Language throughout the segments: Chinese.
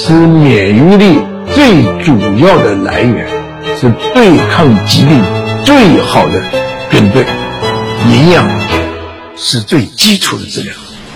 是免疫力最主要的来源，是对抗疾病最好的军队。营养是最基础的治疗。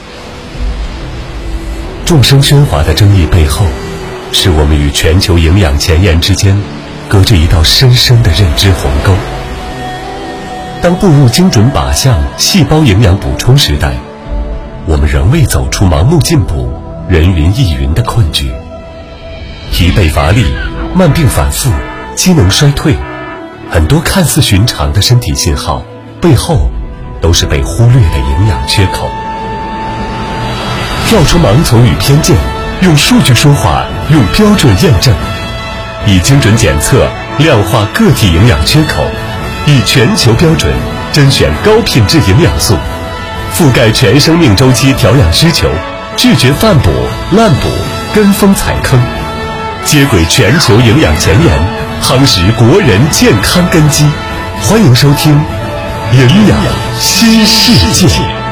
众生喧哗的争议背后，是我们与全球营养前沿之间隔着一道深深的认知鸿沟。当步入精准靶向细胞营养补充时代，我们仍未走出盲目进补、人云亦云的困局。疲惫乏力、慢病反复、机能衰退，很多看似寻常的身体信号背后都是被忽略的营养缺口。跳出盲从与偏见，用数据说话，用标准验证，以精准检测量化个体营养缺口，以全球标准甄选高品质营养素，覆盖全生命周期调养需求，拒绝泛补、滥补、跟风踩坑，接轨全球营养前沿，夯实国人健康根基。欢迎收听营养新世界。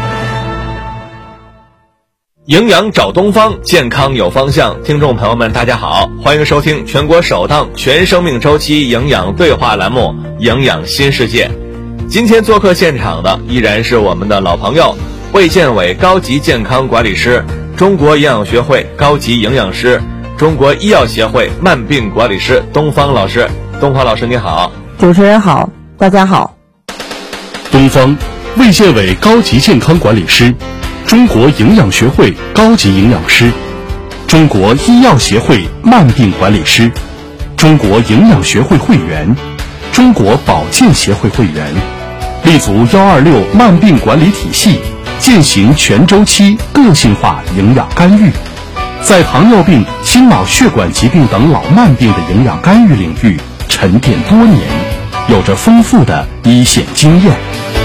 营养找东方，健康有方向。听众朋友们大家好，欢迎收听全国首档全生命周期营养对话栏目营养新世界。今天做客现场的依然是我们的老朋友，卫健委高级健康管理师，中国营养学会高级营养师，中国医药协会慢病管理师东方老师。东方老师你好。 主持人好，大家好。 东方，卫健委高级健康管理师，中国营养学会高级营养师，中国医药协会慢病管理师，中国营养学会会员，中国保健协会会员，立足126慢病管理体系，践行全周期个性化营养干预，在糖尿病、心脑血管疾病等老慢病的营养干预领域沉淀多年，有着丰富的一线经验。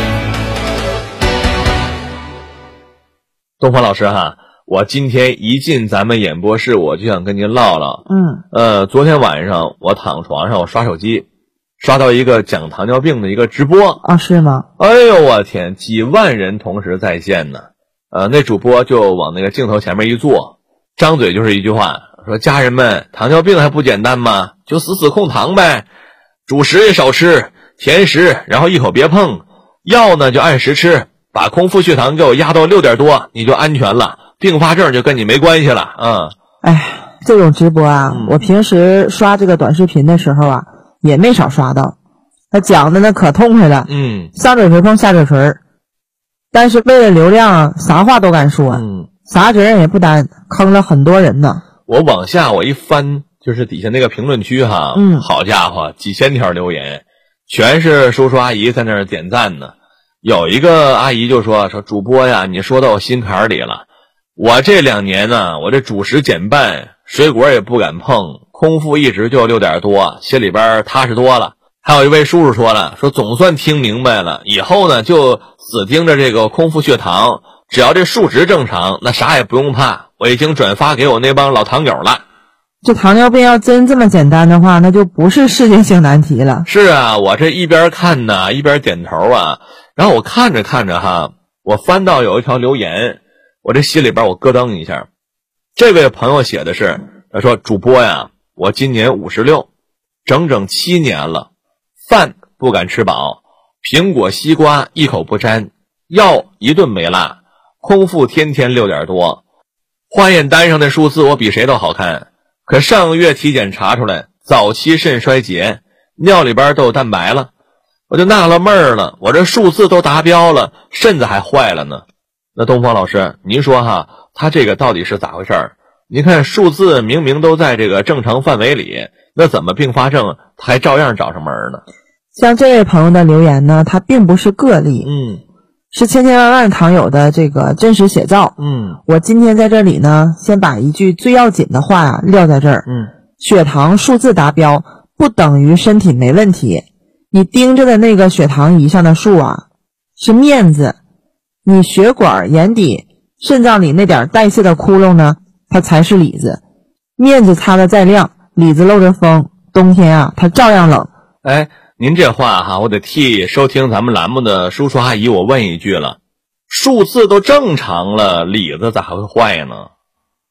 东方老师哈，我今天一进咱们演播室，我就想跟您唠唠。昨天晚上我躺床上，我刷手机，刷到一个讲糖尿病的一个直播啊，是吗？ 哎呦我天，几万人同时在线呢。那主播就往那个镜头前面一坐，张嘴就是一句话，说家人们，糖尿病还不简单吗？就死控糖呗，主食也少吃，甜食然后一口别碰，药呢就按时吃，把空腹血糖给我压到6点多，你就安全了，并发症就跟你没关系了。 这种直播啊，我平时刷这个短视频的时候啊，也没少刷到。他讲的那可痛快了，上嘴唇碰下嘴唇，但是为了流量啊，啥话都敢说，啥责任也不担，坑了很多人呢。 我往下我一翻，就是底下那个评论区哈，好家伙，几千条留言，全是叔叔阿姨在那儿点赞呢。有一个阿姨就说主播呀，你说到我心坎里了。我这2年呢，我这主食减半，水果也不敢碰，空腹一直就6点多，心里边踏实多了。还有一位叔叔说了，说总算听明白了，以后呢就死盯着这个空腹血糖，只要这数值正常，那啥也不用怕。我已经转发给我那帮老糖友了。 这糖尿病要真这么简单的话，那就不是世界性难题了。 是啊，我这一边看呢一边点头啊。然后我看着看着哈，我翻到有一条留言，我这心里边我咯噔一下。这位朋友写的是，他说主播呀，我今年56，整整7年了，饭不敢吃饱，苹果西瓜一口不沾，药一顿没落，空腹天天6点多，化验单上的数字我比谁都好看，可上个月体检查出来早期肾衰竭，尿里边都有蛋白了。我就纳了闷了，我这数字都达标了，肾子还坏了呢。那东方老师，您说哈，他这个到底是咋回事儿？您看数字明明都在这个正常范围里，那怎么并发症还照样找上门呢？ 像这位朋友的留言呢，他并不是个例，是千千万万糖友的这个真实写照。我今天在这里呢，先把一句最要紧的话啊撂在这儿。血糖数字达标不等于身体没问题。你盯着的那个血糖仪上的数啊，是面子，你血管、眼底、肾脏里那点代谢的窟窿呢，它才是里子。面子擦的再亮，里子漏着风，冬天啊，它照样冷。 您这话哈，我得替收听咱们栏目的叔叔阿姨我问一句了，数字都正常了，里子咋会坏呢？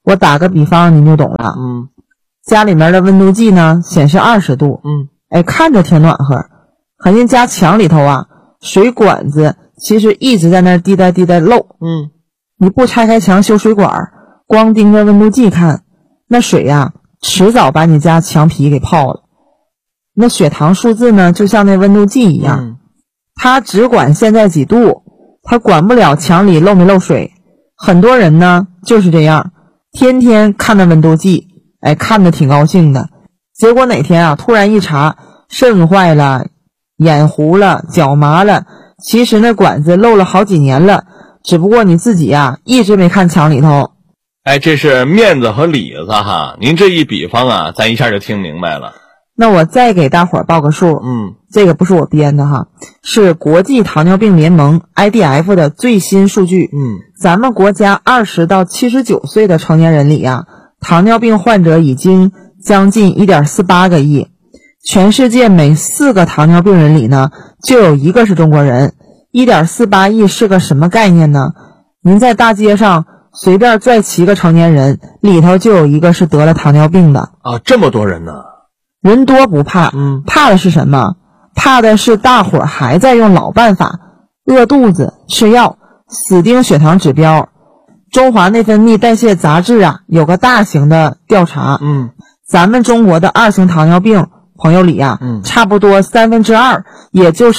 我打个比方您就懂了。家里面的温度计呢显示20度，看着挺暖和，可人家墙里头啊，水管子其实一直在那滴答滴答漏。你不拆开墙修水管，光盯着温度计看，那水呀，迟早把你家墙皮给泡了。那血糖数字呢，就像那温度计一样，它只管现在几度，它管不了墙里漏没漏水。很多人呢就是这样，天天看那温度计，看得挺高兴的，结果哪天啊，突然一查，肾坏了，眼糊了，脚麻了，其实那管子漏了好几年了，只不过你自己啊一直没看墙里头。 这是面子和里子哈，您这一比方啊，咱一下就听明白了。 那我再给大伙儿报个数，这个不是我编的哈，是国际糖尿病联盟 IDF 的最新数据。咱们国家20到79岁的成年人里呀，糖尿病患者已经将近 1.48 个亿，全世界每4个糖尿病人里呢，就有1个是中国人。1.48亿是个什么概念呢？您在大街上随便拽7个成年人，里头就有1个是得了糖尿病的啊！这么多人呢？ 人多不怕，怕的是什么？怕的是大伙还在用老办法，饿肚子、吃药、死盯血糖指标。中华内分泌代谢杂志啊，有个大型的调查，咱们中国的2型糖尿病朋友里啊，差不多2/3，也就是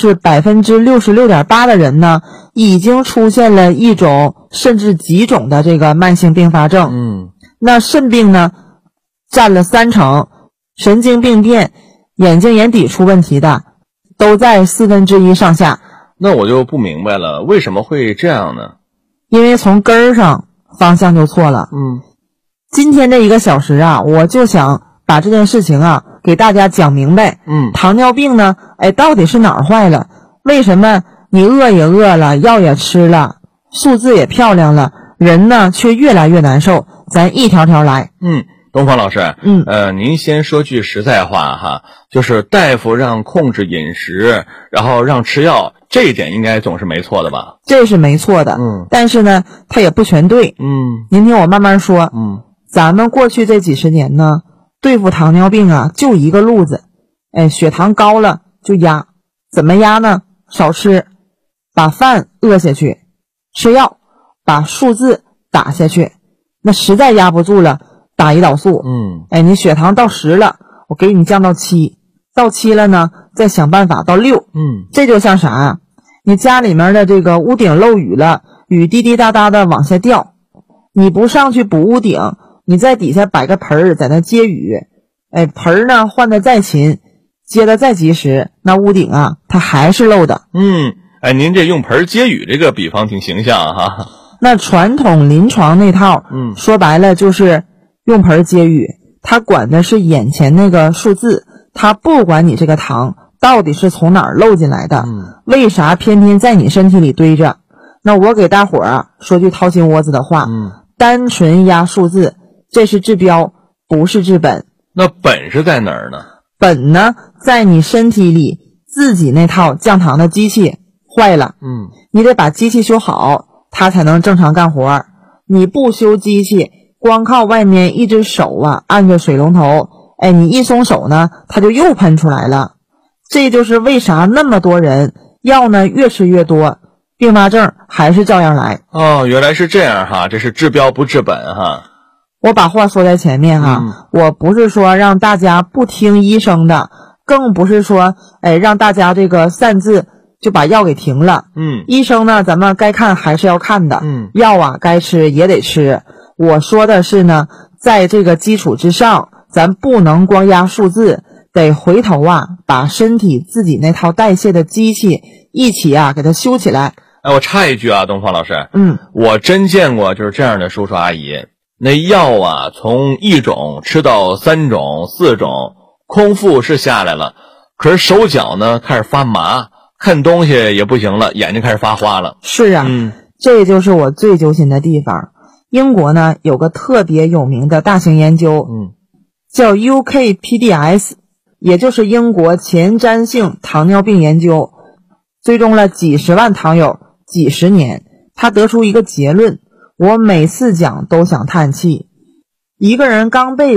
66.8% 的人呢，已经出现了一种甚至几种的这个慢性并发症。那肾病呢，占了30%，神经病变、眼睛眼底出问题的，都在1/4上下。 那我就不明白了，为什么会这样呢？ 因为从根儿上方向就错了。今天这1个小时啊，我就想把这件事情啊给大家讲明白。糖尿病呢，到底是哪儿坏了？为什么你饿也饿了，药也吃了，数字也漂亮了，人呢却越来越难受？咱一条条来。 东方老师，您先说句实在话哈，就是大夫让控制饮食，然后让吃药，这一点应该总是没错的吧？ 这是没错的，但是呢，它也不全对。您听我慢慢说。咱们过去这几十年呢，对付糖尿病啊，就一个路子，血糖高了就压，怎么压呢？少吃，把饭饿下去，吃药，把数字打下去。那实在压不住了，打胰岛素。你血糖到10了，我给你降到7，到7了呢，再想办法到6。这就像啥啊？你家里面的这个屋顶漏雨了，雨滴滴答答的往下掉，你不上去补屋顶，你在底下摆个盆儿在那接雨，盆儿呢换的再勤，接的再及时，那屋顶啊它还是漏的。 您这用盆接雨这个比方挺形象哈。 那传统临床那套，说白了就是用盆接雨，它管的是眼前那个数字，它不管你这个糖到底是从哪儿漏进来的，为啥偏偏在你身体里堆着？那我给大伙儿啊说句掏心窝子的话，单纯压数字，这是治标，不是治本。 那本是在哪儿呢？ 本呢，在你身体里自己那套降糖的机器坏了，你得把机器修好，它才能正常干活。你不修机器，光靠外面一只手啊按着水龙头，你一松手呢，它就又喷出来了。这就是为啥那么多人药呢越吃越多，并发症还是照样来。 原来是这样哈，这是治标不治本哈。 我把话说在前面哈，我不是说让大家不听医生的，更不是说让大家这个擅自就把药给停了。医生呢，咱们该看还是要看的，药啊该吃也得吃。我说的是呢，在这个基础之上，咱不能光压数字，得回头啊把身体自己那套代谢的机器一起啊给它修起来。 我插一句啊，东方老师，我真见过就是这样的叔叔阿姨，那药啊从1种吃到3种、4种，空腹是下来了，可是手脚呢开始发麻，看东西也不行了，眼睛开始发花了。 是啊，这就是我最揪心的地方。英国呢有个特别有名的大型研究，叫 UKPDS， 也就是英国前瞻性糖尿病研究，追踪了几十万糖友几十年，他得出一个结论，我每次讲都想叹气。 一个人刚被